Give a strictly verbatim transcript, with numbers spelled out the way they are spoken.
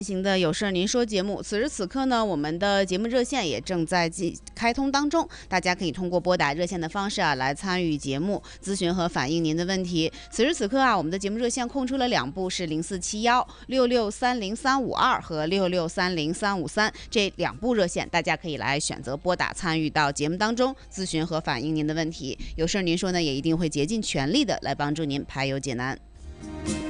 行的有事儿您说节目，此时此刻呢，我们的节目热线也正在进开通当中，大家可以通过拨打热线的方式啊来参与节目，咨询和反映您的问题。此时此刻啊，我们的节目热线空出了两部，是零四七幺六六三零三五二和六六三零三五三这两部热线，大家可以来选择拨打，参与到节目当中，咨询和反映您的问题。有事儿您说呢，也一定会竭尽全力的来帮助您排忧解难。